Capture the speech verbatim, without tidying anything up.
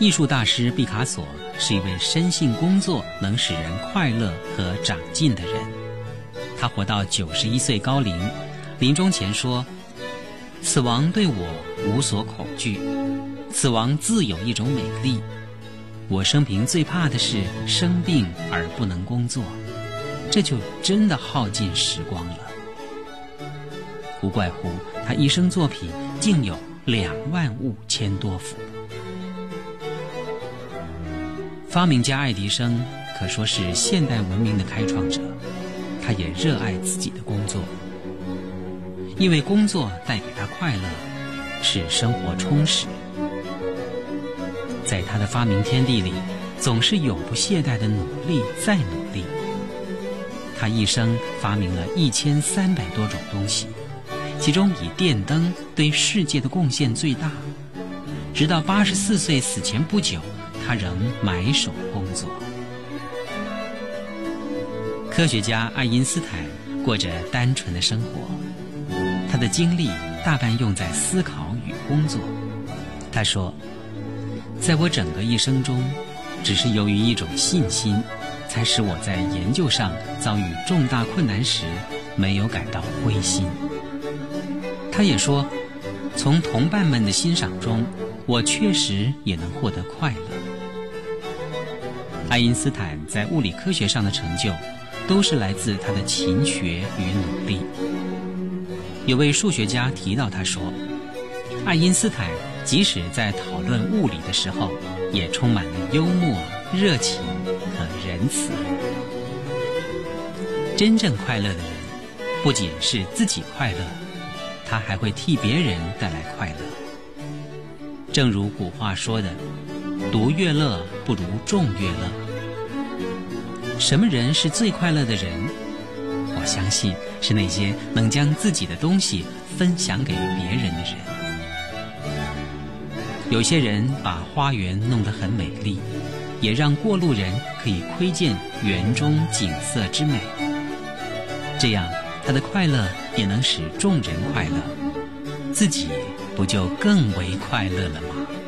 艺术大师毕卡索是一位深信工作能使人快乐和长进的人。他活到九十一岁高龄，临终前说：“死亡对我无所恐惧，死亡自有一种美丽。我生平最怕的是生病而不能工作，这就真的耗尽时光了。”无怪乎他一生作品竟有两万五千多幅。发明家爱迪生可说是现代文明的开创者，他也热爱自己的工作，因为工作带给他快乐，使生活充实。在他的发明天地里，总是永不懈怠的努力再努力。他一生发明了一千三百多种东西，其中以电灯对世界的贡献最大。直到八十四岁死前不久，他仍埋首工作。科学家爱因斯坦过着单纯的生活，他的精力大半用在思考与工作。他说：“在我整个一生中，只是由于一种信心，才使我在研究上遭遇重大困难时没有感到灰心。”他也说，从同伴们的欣赏中，我确实也能获得快乐。爱因斯坦在物理科学上的成就，都是来自他的勤学与努力。有位数学家提到他说，爱因斯坦即使在讨论物理的时候，也充满了幽默、热情和仁慈。真正快乐的人，不仅是自己快乐，他还会替别人带来快乐。正如古话说的，独乐乐不如众乐乐。什么人是最快乐的人？我相信是那些能将自己的东西分享给别人的人。有些人把花园弄得很美丽，也让过路人可以窥见园中景色之美，这样他的快乐也能使众人快乐，自己不就更为快乐了吗？